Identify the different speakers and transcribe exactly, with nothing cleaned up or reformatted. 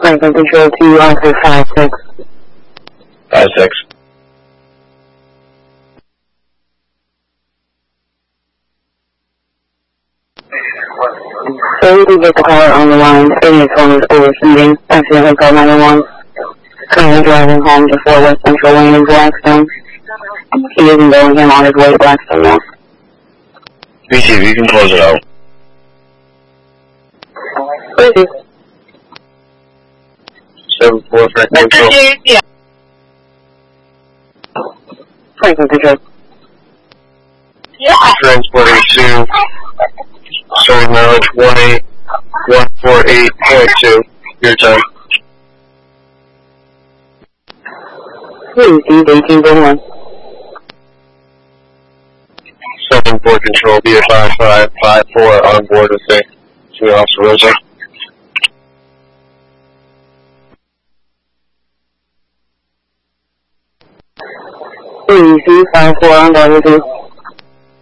Speaker 1: Franklin Control two, Officer five six.
Speaker 2: five six.
Speaker 1: So we can get the caller on the line. Stating his phone is overheating. Accidentally called nine one one. Currently driving home to four West Central Lane in Blackstone. He is in Bellingham on his way to Blackstone now.
Speaker 2: B C, you can close it out.
Speaker 1: Where is he?
Speaker 2: seven four Franklin Control.
Speaker 1: Yeah. Franklin Control. Yeah.
Speaker 2: Transporting to starting mileage one eight one four eight point two. Your time.
Speaker 1: Please use eighteen thirty-one.
Speaker 2: seven four Control, be five five five four on board with me. See Officer Rosa.
Speaker 1: Please use five four on board with you.